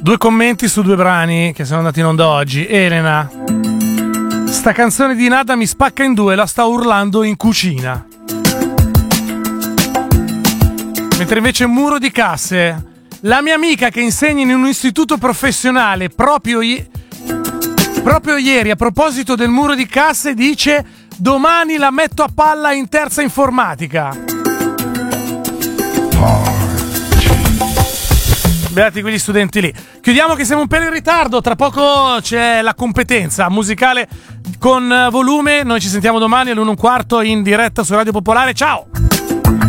Due commenti su due brani che sono andati in onda oggi. Elena: sta canzone di Nada mi spacca in due, la sta urlando in cucina. Mentre invece Muro di Casse: la mia amica che insegna in un istituto professionale proprio ieri, a proposito del Muro di Casse, dice: domani la metto a palla in terza informatica. Beati quegli studenti lì. Chiudiamo che siamo un pelo in ritardo. Tra poco c'è la competenza musicale con volume. Noi ci sentiamo domani all'1:15 in diretta su Radio Popolare. Ciao!